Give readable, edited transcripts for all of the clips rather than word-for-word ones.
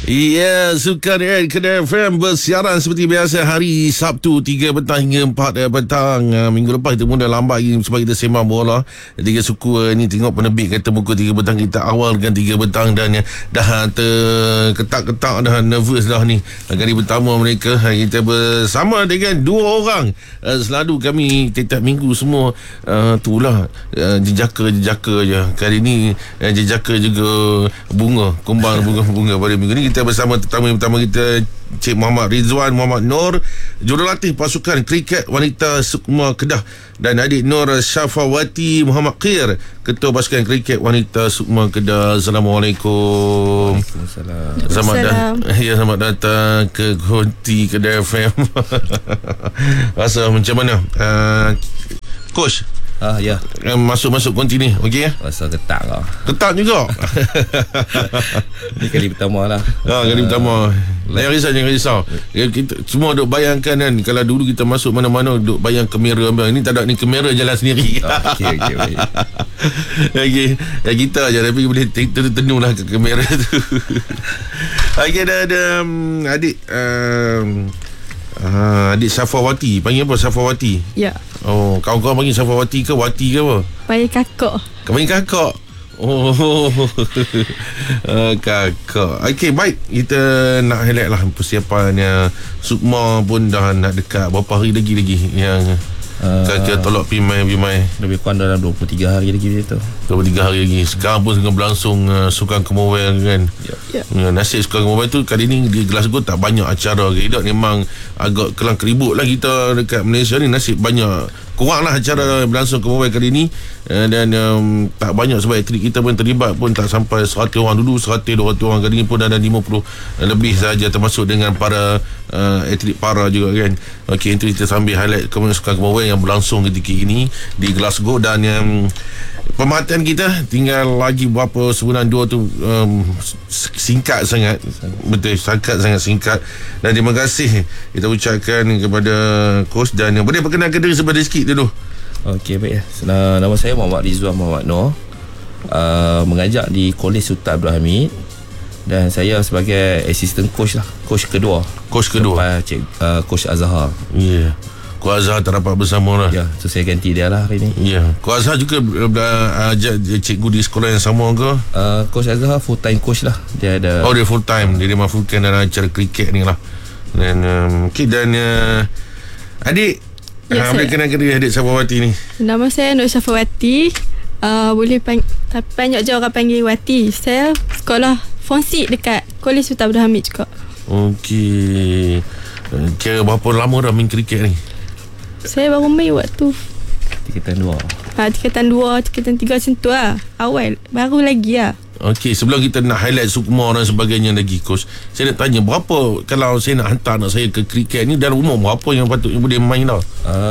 Ya, Sukan Kedai FM bersiaran seperti biasa hari Sabtu 3 petang hingga 4 petang. Minggu lepas kita mula lambat lagi sebab kita sembang bola. 3 suku ni tengok penerbit kata pukul 3 petang, kita awalkan 3 petang dan dah terketak-ketak dah, nervous dah ni. Kali pertama mereka, kita bersama dengan 2 orang. Selalu kami tiap minggu semua itulah jejaka je. Kali ni jejaka juga bunga, kumbang bunga pada minggu ni. Kita bersama tetamu pertama kita, Cik Muhammad Rizwan Muhammad Nur, jurulatih pasukan kriket wanita Sukma Kedah, dan adik Nur Syafawati Muhammad Qir, ketua pasukan kriket wanita Sukma Kedah. Assalamualaikum. Selamat datang ke Konti Kedai FM. Rasa macam mana, Coach? Ya. Masuk konti ni, okey ya? Rasa ketak lah. Ketak juga. Ni kali pertama lah. Kali pertama. Jangan risau. Kita semua duk bayangkan kan, kalau dulu kita masuk mana-mana duk bayang kamera. Ini tak ada, ni kamera jalan sendiri. Okey. Okey. Kita je tapi boleh tertenung lah ke kamera tu. Okey, ada adik adik Syafawati. Panggil apa Syafawati? Ya. Oh, kawan-kawan panggil Syafawati ke Wati ke apa? Panggil kakak. Panggil kakak. Oh, kakak. Okey, baik. Kita nak highlight lah persiapannya. Sukma pun dah nak dekat. Berapa hari lagi yang kira tolak pimai. Lebih kurang dalam 23 hari lagi macam tu. 23 hari lagi. Sekarang pun tengah berlangsung Sukan Commonwealth kan. Ya. Nasib Sukan Commonwealth tu kali ni di Glasgow tak banyak acara. Kita memang agak kelang keribut lah kita dekat Malaysia ni. Nasib banyak, kurang lah acara berlangsung Commonwealth kali ni. Dan tak banyak sebab atlet kita pun terlibat pun tak sampai 100 orang. Dulu 100-200 orang, kali ni pun ada 50 lebih saja, termasuk dengan para atlet para juga kan. Okey, itu kita sambil highlight Sukan Commonwealth yang berlangsung ketika ini di Glasgow. Dan pemerhatian kita tinggal lagi berapa sebulan dua tu, singkat sangat. Betul, sangat singkat. Dan terima kasih kita ucapkan kepada Coach. Dan boleh perkenalkan diri sebentar sikit dulu. Okey, baik. Nama saya Muhammad Rizwan Muhammad Nur, mengajar di Kolej Sultan Abdul Hamid, dan saya sebagai assistant coach lah, coach kedua Coach Azhar. Ya, Coach Azhar terdapat bersama lah. Ya, so saya ganti dia lah hari ni. Ya, Coach Azhar juga ajar cikgu di sekolah yang sama ke? Coach Azhar full time coach lah. Dia ada. Oh, dia full time. Dia memang full time dalam acara kriket ni lah. Dan okay, dan adik, boleh kenalkan diri adik Syafawati ni. Nama saya Nur Syafawati. Boleh banyak je orang panggil Wati. Saya sekolah Form 6 dekat Kolej Sultan Abdul Hamid juga. Okey. Kira berapa lama dah main kriket ni? Saya baru main waktu Tingkatan 2. Tingkatan 2, tingkatan 3 macam tu lah. Awal, baru lagi lah. Okey, sebelum kita nak highlight Sukma dan sebagainya lagi, Coach, saya nak tanya, berapa kalau saya nak hantar anak saya ke kriket ni, dalam umur berapa yang patutnya boleh main dah?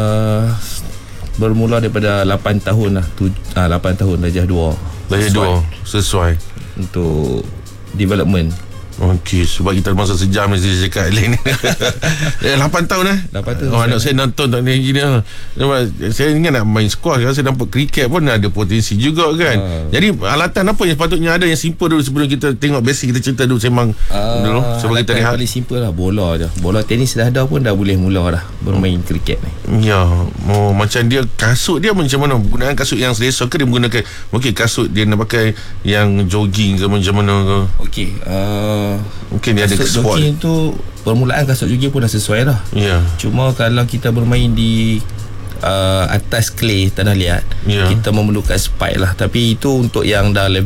Bermula daripada 8 tahun lah. 8 tahun darjah 2. Darjah 2 sesuai untuk development. Okey, sebab kita masa sejam ni saya cakap lain. 8 tahun 8 tahun. Anak saya nonton tak lagi dia. Saya ingat nak main squash, saya nampak kriket pun ada potensi juga kan. Jadi alatan apa yang sepatutnya ada yang simple dulu sebelum kita tengok basic, kita cerita dulu sembang dulu sebelum kita lihat. Paling simple lah bola je. Bola tenis dah ada pun dah boleh mula dah bermain kriket ni. Ya, macam dia kasut dia macam mana? Gunakan kasut yang selesa ke dia menggunakan mungkin kasut dia nak pakai yang jogging ke macam mana ke? Okey, mungkin dia ada sport. Jogging tu permulaan kasut jogging pun dah sesuai dah. Ya. Cuma kalau kita bermain di atas clay tanah liat, kita memerlukan spike lah. Tapi itu untuk yang dah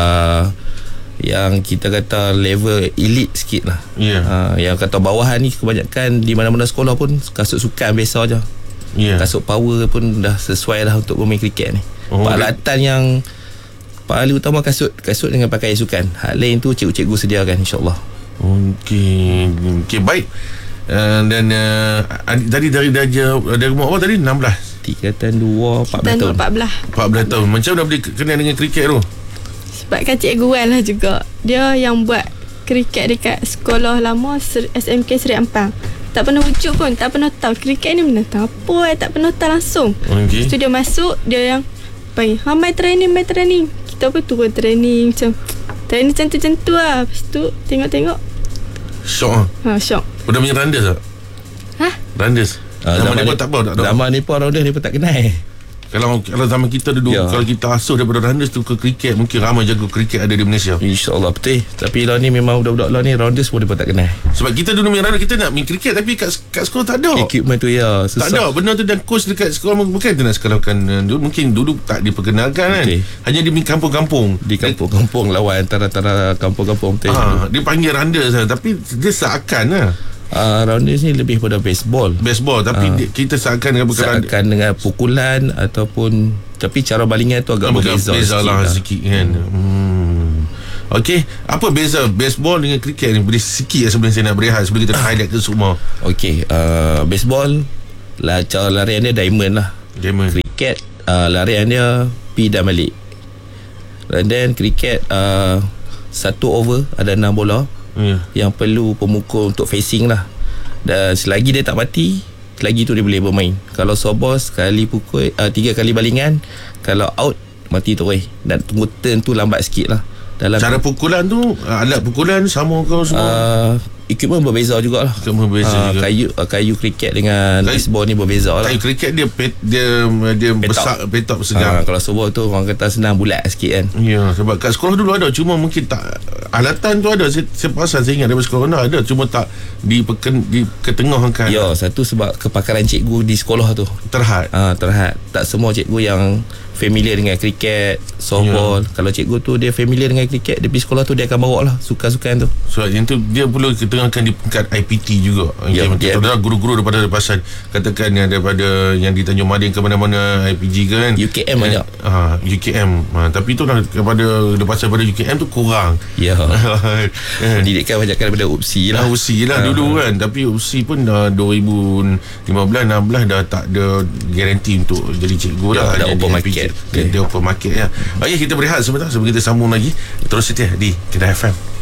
yang kita kata level elite sikit lah. Yang kata bawahan ni kebanyakan di mana-mana sekolah pun kasut sukan biasa je. Kasut power pun dah sesuai lah untuk bermain kriket ni. Peralatan yang paling utama kasut dengan pakaian sukan. Hal lain tu cikgu-cikgu sediakan, insyaAllah. Okey, baik. Dan tadi dari umur apa tadi? 16? Tingkatan 2, 14 tahun. 14 tahun. Macam mana boleh kenal dengan kriket tu? Sebab kan cikgu Wan lah juga. Dia yang buat kriket dekat sekolah lama SMK Seri Ampang. Tak pernah wujud pun, tak pernah tahu kriket ni benda apa, tak pernah tahu langsung. Lepas tu dia masuk, dia yang panggil, main training. Kita pun turun training macam tu lah. Lepas tu tengok Syok Syok. Udah punya randes tak? Randes Zaman Zaman mereka ni- tak apa tak tahu. Zaman ni pun orang dia tak kenal. Kalau zaman kita dulu, Ya. kalau kita asuh daripada randes tu ke kriket, mungkin ramai jago kriket ada di Malaysia. InsyaAllah betul. Tapi lah ni memang budak-budak lah ni rounders pun dia pun tak kenal. Sebab kita dulu main randes, kita nak main kriket tapi kat sekolah tak ada. Equipment tu ya susah. Tak ada benda tu, dan coach dekat sekolah bukan dia nak sekolahkan dulu, mungkin dulu tak diperkenalkan kan. Okey. Hanya di kampung-kampung. Di kampung-kampung lawan antara kampung-kampung betul. Dia panggil randes lah, tapi dia seakan lah Rounders ni lebih pada baseball. baseball, tapi kita seakan dengan berkeran Seakan dengan pukulan ataupun, tapi cara balingan tu agak berbeza lah sikit sikit kan. Okey, apa beza baseball dengan kriket ni? Boleh sikit sebelum saya nak berehat, sebelum kita highlight ke semua. Okey, baseball lah, cara larian dia diamond lah. Diamond. Kriket larian dia pi dan balik. And then kriket satu over ada 6 bola. Yang perlu pemukul untuk facing lah. Dan selagi dia tak mati, selagi tu dia boleh bermain. Kalau softball sekali pukul 3 kali balingan, kalau out mati terus. Dan tunggu turn tu lambat sikit lah. Dalam Cara pukulan tu, alat pukulan sama kau semua? equipment berbeza jugalah. Equipment berbeza juga. Kayu kriket dengan baseball ni berbeza lah. Kayu kriket dia besar, petak segar. Kalau softball tu orang kata senang, bulat sikit kan. Ya, sebab kat sekolah dulu ada, cuma mungkin tak, alatan tu ada, saya perasan, saya ingat daripada sekolah mana ada, cuma tak diketengahkan. Ya, satu sebab kepakaran cikgu di sekolah tu Terhad. terhad. Tak semua cikgu yang familiar dengan kriket, softball. Kalau cikgu tu dia familiar dengan kriket, dia pergi sekolah tu dia akan bawa lah sukan-sukan tu. So yang tu dia perlu ketengahkan di peringkat IPT juga. Ya, Macam tu guru-guru daripada lepasan, katakan yang daripada yang di Tanjung Madin ke mana-mana IPG kan, UKM banyak. UKM. Tapi tu lah kepada lepasan pada UKM tu kurang. Ya. Pendidikan banyakkan daripada UPSI lah. UPSI lah dulu kan. Tapi UPSI pun dah 2015-16 dah tak ada garanti untuk jadi cikgu Ya, dah. dah Jadi open IPG. market. Dia open market ya. Okey, kita berehat sebentar sebelum kita sambung lagi. Terus setia di Kedah FM.